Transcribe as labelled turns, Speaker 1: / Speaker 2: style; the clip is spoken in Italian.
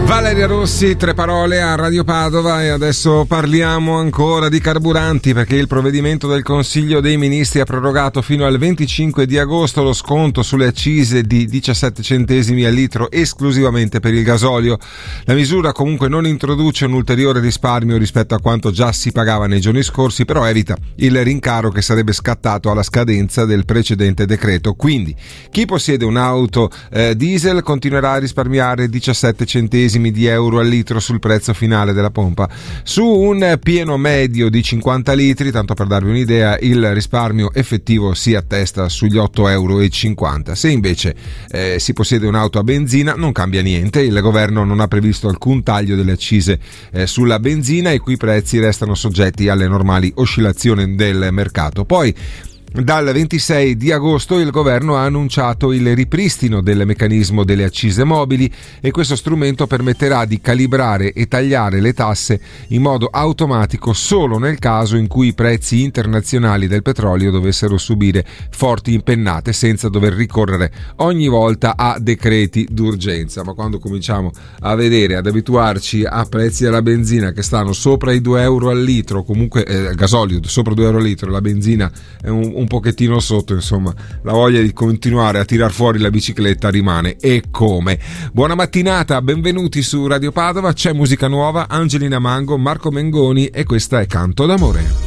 Speaker 1: Valeria Rossi, tre parole a Radio Padova. E adesso parliamo ancora di carburanti, perché il provvedimento del Consiglio dei Ministri ha prorogato fino al 25 di agosto lo sconto sulle accise di 17 centesimi al litro esclusivamente per il gasolio. La misura comunque non introduce un ulteriore risparmio rispetto a quanto già si pagava nei giorni scorsi, però evita il rincaro che sarebbe scattato alla scadenza del precedente decreto. Quindi chi possiede un'auto diesel continuerà a risparmiare 17 centesimi di euro al litro sul prezzo finale della pompa. Su un pieno medio di 50 litri, tanto per darvi un'idea, il risparmio effettivo si attesta sugli 8,50 euro. Se invece si possiede un'auto a benzina non cambia niente, il governo non ha previsto alcun taglio delle accise sulla benzina, i cui prezzi restano soggetti alle normali oscillazioni del mercato. Poi dal 26 di agosto il governo ha annunciato il ripristino del meccanismo delle accise mobili, e questo strumento permetterà di calibrare e tagliare le tasse in modo automatico solo nel caso in cui i prezzi internazionali del petrolio dovessero subire forti impennate, senza dover ricorrere ogni volta a decreti d'urgenza. Ma quando cominciamo a vedere, ad abituarci a prezzi della benzina che stanno sopra i 2 euro al litro, comunque il gasolio sopra 2 euro al litro, la benzina è un pochettino sotto, insomma, la voglia di continuare a tirar fuori la bicicletta rimane, e come. Buona mattinata, benvenuti su Radio Padova, c'è musica nuova, Angelina Mango, Marco Mengoni, e questa è Canto d'amore.